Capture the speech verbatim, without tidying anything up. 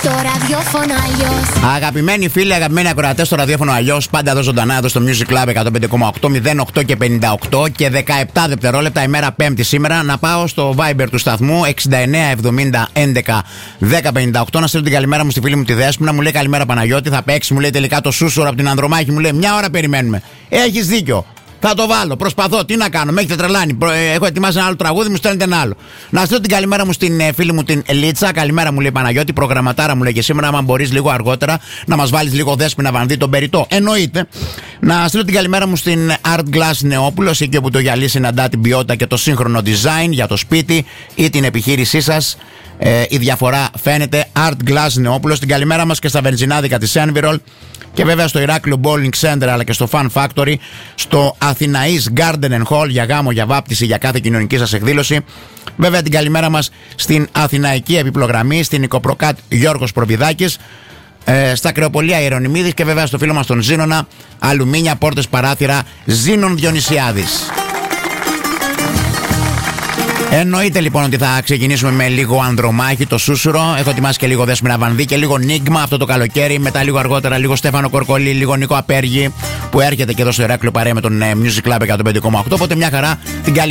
Στο ραδιόφωνο αλλιώς. Αγαπημένοι φίλοι, αγαπημένοι ακροατές, στο ραδιόφωνο αλλιώς. Πάντα εδώ ζωντανά, εδώ στο Music Club εκατόν πέντε κόμμα οκτώ, μηδέν οκτώ και πενήντα οκτώ και δεκαεπτά δευτερόλεπτα, ημέρα Πέμπτη σήμερα. Να πάω στο Viber του σταθμού εξήντα εννέα εβδομήντα έντεκα δέκα πενήντα οκτώ. Να στείλω την καλημέρα μου στη φίλη μου τη Δέσποινα. Μου λέει καλημέρα Παναγιώτη, θα παίξει. Μου λέει τελικά το Σούσουρο από την Ανδρομάχη. Μου λέει μια ώρα περιμένουμε. Έχεις δίκιο. Θα το βάλω, προσπαθώ, τι να κάνω, με έχετε τρελάνει. Έχω ετοιμάσει ένα άλλο τραγούδι, μου στέλνετε ένα άλλο. Να στείλω την καλημέρα μου στην φίλη μου την Λίτσα. Καλημέρα μου λέει Παναγιώτη, προγραμματάρα μου λέει και σήμερα. Αν μπορείς λίγο αργότερα να μας βάλεις λίγο Δέσποινα Βανδύ τον Περιττό. Εννοείται. Να στείλω την καλημέρα μου στην Art Glass Νεόπουλος, εκεί όπου το γυαλί συναντά την ποιότητα και το σύγχρονο design για το σπίτι ή την επιχείρησή σας. Ε, η διαφορά φαίνεται. Art Glass Νεόπουλος. Την καλημέρα μας και στα βενζινάδικα της Envirol. Και βέβαια στο Ηράκλειο Bowling Center αλλά και στο Fun Factory, στο Αθηναής Garden and Hall για γάμο, για βάπτιση, για κάθε κοινωνική σας εκδήλωση. Βέβαια την καλημέρα μας στην Αθηναϊκή Επιπλογραμμή, στην Οικοπροκάτ Γιώργος Προπηδάκης, ε, στα Κρεοπολία Ιερονιμίδης και βέβαια στο φίλο μας τον Ζήνονα, αλουμίνια, πόρτες, παράθυρα, Ζήνων Διονυσιάδης. Εννοείται λοιπόν ότι θα ξεκινήσουμε με λίγο Ανδρομάχη, το Σούσουρο. Έχω ετοιμάσει και λίγο Δέσποινα Βανδύ και λίγο Νίγμα αυτό το καλοκαίρι. Μετά λίγο αργότερα λίγο Στέφανο Κορκολί, λίγο Νίκο Απέργη που έρχεται και εδώ στο Ηράκλειο παρέα με τον Music Club εκατόν πέντε κόμμα οκτώ. Οπότε μια χαρά την καλή.